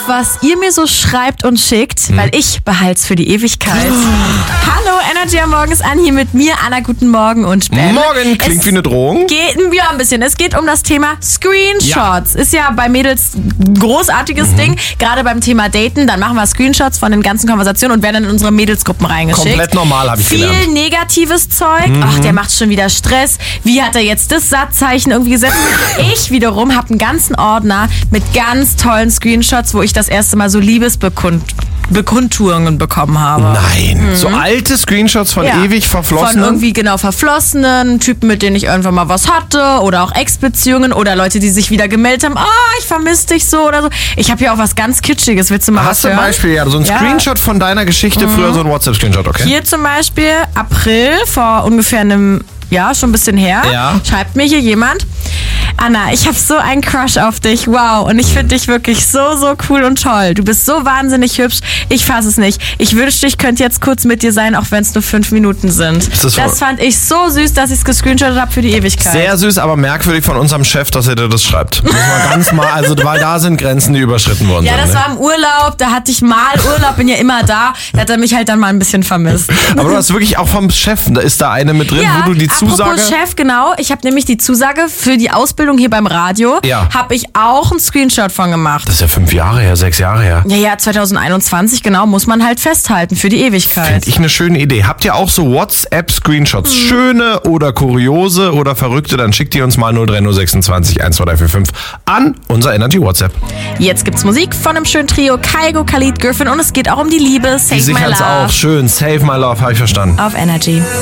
was ihr mir so schreibt und schickt, weil ich behalte es für die Ewigkeit. Hallo, Energy am Morgen ist an, hier mit mir, Anna, guten Morgen und Ben. Morgen, klingt wie eine Drohung. Ja, ein bisschen. Es geht um das Thema Screenshots. Ist ja bei Mädels ein großartiges Ding, gerade beim Thema Daten. Dann machen wir Screenshots von den ganzen Konversationen und werden dann in unsere Mädelsgruppen reingeschickt. Komplett normal, habe ich gelernt. Viel negatives Zeug. Ach, der macht schon wieder Stress. Wie hat er jetzt das Satzzeichen irgendwie gesetzt? Ich wiederum habe einen ganzen Ordner mit ganz tollen Screenshots, wo ich das erste Mal so Liebesbekundungen bekommen habe. Nein, so alte Screenshots von ewig verflossenen? Von irgendwie verflossenen Typen, mit denen ich irgendwann mal was hatte oder auch Ex-Beziehungen oder Leute, die sich wieder gemeldet haben, ich vermisse dich so oder so. Ich habe hier auch was ganz Kitschiges, willst du mal was hören? Hast du ein Beispiel, ja, so ein Screenshot von deiner Geschichte, früher so ein WhatsApp-Screenshot, okay? Hier zum Beispiel April, vor ungefähr einem Jahr, schon ein bisschen her, schreibt mir hier jemand: Anna, ich habe so einen Crush auf dich, wow, und ich finde dich wirklich so, so cool und toll. Du bist so wahnsinnig hübsch, ich fasse es nicht. Ich wünschte, ich könnte jetzt kurz mit dir sein, auch wenn es nur 5 Minuten sind. Das fand ich so süß, dass ich es gescreenshottet habe für die Ewigkeit. Sehr süß, aber merkwürdig von unserem Chef, dass er dir das schreibt. Muss man ganz mal, weil da sind Grenzen, die überschritten worden sind. Ja, das war im Urlaub, da hatte ich mal Urlaub, bin ja immer da hat er mich halt dann mal ein bisschen vermisst. Aber du hast wirklich auch vom Chef, da ist da eine mit drin, wo du die Zusage... Apropos Chef, genau, ich habe nämlich die Zusage für die Ausbildung hier beim Radio, habe ich auch einen Screenshot von gemacht. Das ist ja 5 Jahre her, 6 Jahre her. Ja, 2021, genau, muss man halt festhalten für die Ewigkeit. Finde ich eine schöne Idee. Habt ihr auch so WhatsApp-Screenshots? Schöne oder kuriose oder verrückte? Dann schickt ihr uns mal 03026 12345 an unser Energy WhatsApp. Jetzt gibt's Musik von einem schönen Trio, Kygo, Khalid, Griffin, und es geht auch um die Liebe. Save My Love. Auch schön. Save My Love, habe ich verstanden. Auf Energy.